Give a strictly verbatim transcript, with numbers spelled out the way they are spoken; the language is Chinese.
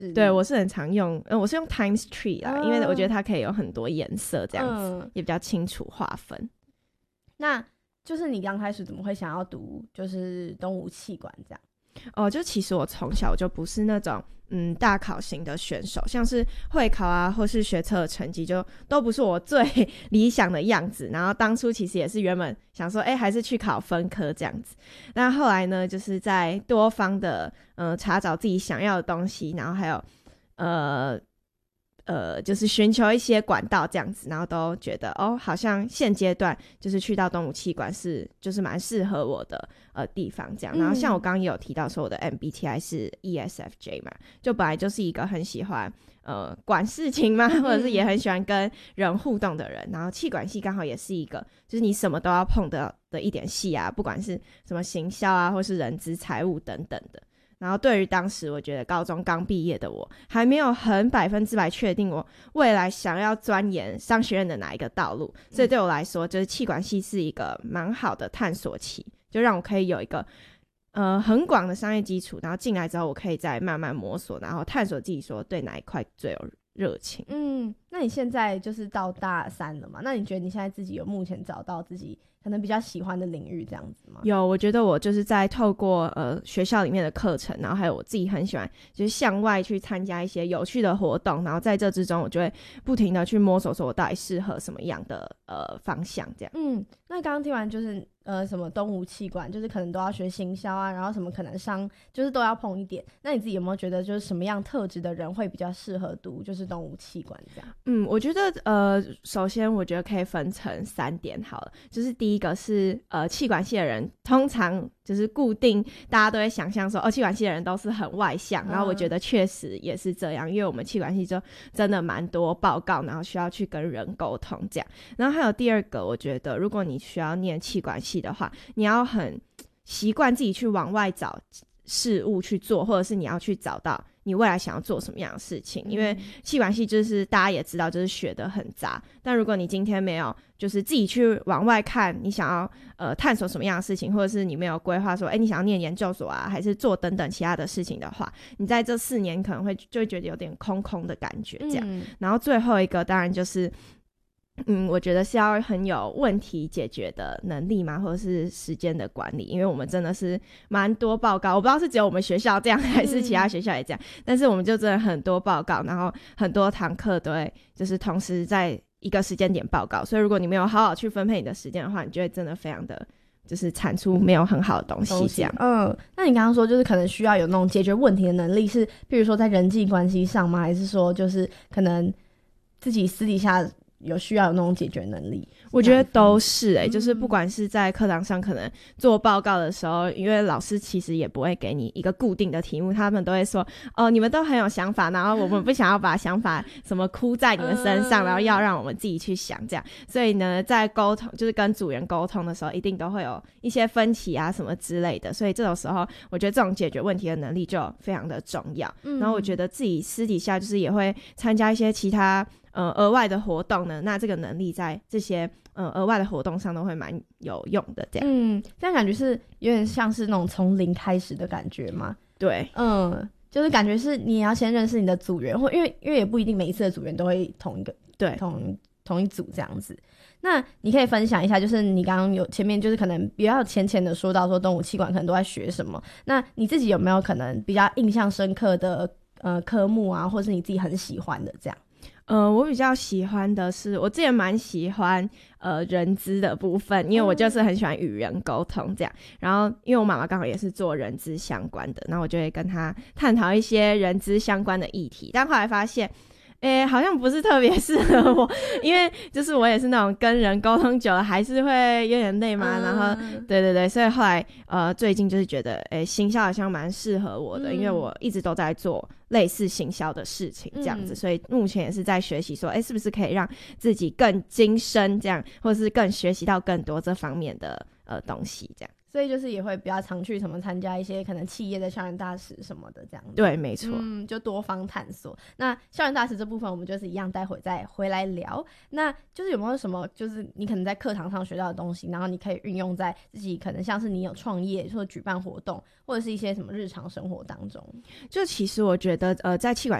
对，我是很常用、呃、我是用 Times Tree 啦、嗯、因为我觉得它可以有很多颜色这样子、嗯、也比较清楚划分。 那就是你刚开始怎么会想要读就是东吴企管这样？ 哦，就其实我从小就不是那种嗯大考型的选手，像是会考啊或是学测的成绩就都不是我最理想的样子，然后当初其实也是原本想说哎还是去考分科这样子，但后来呢就是在多方的呃查找自己想要的东西，然后还有呃呃，就是寻求一些管道这样子，然后都觉得哦，好像现阶段就是去到东吴企管是就是蛮适合我的呃地方这样。然后像我刚刚也有提到说我的 M B T I 是 E S F J 嘛，就本来就是一个很喜欢呃管事情嘛，或者是也很喜欢跟人互动的人。然后企管系刚好也是一个就是你什么都要碰的的一点系啊，不管是什么行销啊，或是人资、财务等等的。然后对于当时我觉得高中刚毕业的我还没有很百分之百确定我未来想要钻研商学院的哪一个道路，所以对我来说就是企管系是一个蛮好的探索期，就让我可以有一个呃很广的商业基础，然后进来之后我可以再慢慢摸索，然后探索自己说对哪一块最有热情。 嗯，那你现在就是到大三了嘛，那你觉得你现在自己有目前找到自己可能比较喜欢的领域这样子吗？ 有，我觉得我就是在透过呃学校里面的课程，然后还有我自己很喜欢就是向外去参加一些有趣的活动，然后在这之中我就会不停的去摸索说我到底适合什么样的呃方向这样。 嗯，那刚刚听完就是呃什么东吴企管就是可能都要学行销啊，然后什么可能商就是都要碰一点，那你自己有没有觉得就是什么样特质的人会比较适合读就是东吴企管这样？ 嗯，我觉得呃首先我觉得可以分成三点好了，就是第一个是呃企管系的人通常就是固定大家都会想象说哦企管系的人都是很外向、嗯、然后我觉得确实也是这样，因为我们企管系就真的蛮多报告，然后需要去跟人沟通这样。然后还有第二个，我觉得如果你需要念企管系的话，你要很习惯自己去往外找事物去做，或者是你要去找到你未来想要做什么样的事情、嗯、因为企管系就是大家也知道就是学得很杂，但如果你今天没有就是自己去往外看你想要呃探索什么样的事情，或者是你没有规划说哎你想要念研究所啊还是做等等其他的事情的话，你在这四年可能会就会觉得有点空空的感觉这样、嗯、然后最后一个当然就是嗯，我觉得是要很有问题解决的能力嘛，或者是时间的管理，因为我们真的是蛮多报告，我不知道是只有我们学校这样还是其他学校也这样、嗯、但是我们就真的很多报告，然后很多堂课都会就是同时在一个时间点报告，所以如果你没有好好去分配你的时间的话，你就会真的非常的就是产出没有很好的东西这样。 嗯，那你刚刚说就是可能需要有那种解决问题的能力，是比如说在人际关系上吗？还是说就是可能自己私底下有需要有那种解决能力？ 我觉得都是欸、嗯、就是不管是在课堂上可能做报告的时候，因为老师其实也不会给你一个固定的题目，他们都会说哦你们都很有想法，然后我们不想要把想法什么哭在你们身上、嗯、然后要让我们自己去想这样，所以呢在沟通就是跟组员沟通的时候一定都会有一些分歧啊什么之类的，所以这种时候我觉得这种解决问题的能力就非常的重要、嗯、然后我觉得自己私底下就是也会参加一些其他呃额外的活动呢，那这个能力在这些呃额外的活动上都会蛮有用的这样。 嗯，这样感觉是有点像是那种从零开始的感觉吗？ 对， 嗯，就是感觉是你也要先认识你的组员，或因为因为也不一定每一次的组员都会同一个对同同一组这样子。那你可以分享一下，就是你刚刚有前面就是可能比较浅浅的说到说东吴企管可能都在学什么，那你自己有没有可能比较印象深刻的呃科目啊，或是你自己很喜欢的这样？ 呃，我比较喜欢的是，我之前蛮喜欢呃人资的部分，因为我就是很喜欢与人沟通这样。然后，因为我妈妈刚好也是做人资相关的，然后我就会跟她探讨一些人资相关的议题。但后来发现，诶，好像不是特别适合我，因为就是我也是那种跟人沟通久了还是会有点累嘛。嗯、然后，对对对，所以后来呃最近就是觉得，诶，行销好像蛮适合我的、嗯，因为我一直都在做类似行销的事情这样子、嗯、所以目前也是在学习说诶是不是可以让自己更精深这样，或者是更学习到更多这方面的呃东西这样。 所以就是也会比较常去什么参加一些可能企业的校园大使什么的这样子。 对，没错。 嗯，就多方探索。那校园大使这部分我们就是一样待会再回来聊。那就是有没有什么就是你可能在课堂上学到的东西，然后你可以运用在自己可能像是你有创业或者举办活动或者是一些什么日常生活当中？ 就其实我觉得呃在企管